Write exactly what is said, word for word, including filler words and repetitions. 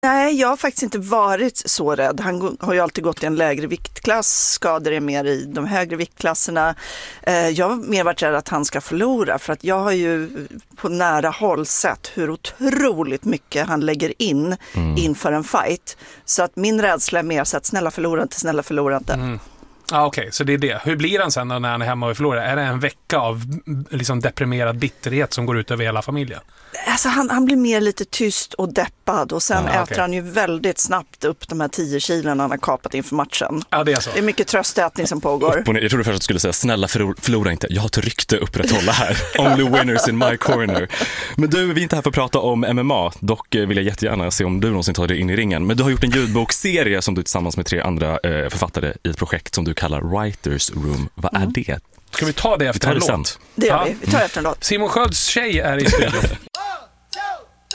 Nej, jag har faktiskt inte varit så rädd. Han har ju alltid gått i en lägre viktklass, skador är mer i de högre viktklasserna. Jag har mer varit rädd att han ska förlora, för att jag har ju på nära håll sett hur otroligt mycket han lägger in mm. inför en fight. Så att min rädsla är mer så att snälla förlora inte, snälla förlora inte. Mm. Ah, Okej, okay. Så det är det. Hur blir han sen då när han är hemma och förlorar? Är det en vecka av liksom deprimerad bitterhet som går ut över hela familjen? Alltså han, han blir mer lite tyst och deppad och sen ah, äter okay. han ju väldigt snabbt upp de här tio kilon han har kapat inför matchen. Ja, det är så. Det är mycket tröstätning som pågår. Upp och ner. Jag trodde först att du skulle säga snälla förlora, förlora inte. Jag har ett rykte upprätthålla här. Only winners in my corner. Men du, vi är inte här för att prata om M M A. Dock vill jag jättegärna se om du någonsin tar dig in i ringen. Men du har gjort en ljudbokserie som du tillsammans med tre andra eh, författare i ett projekt som du kallar Writers Room. Vad är mm. det? Ska vi ta det efter en låt? Det gör ja. vi. Vi tar efter en låt. Simon Skölds tjej är i studion.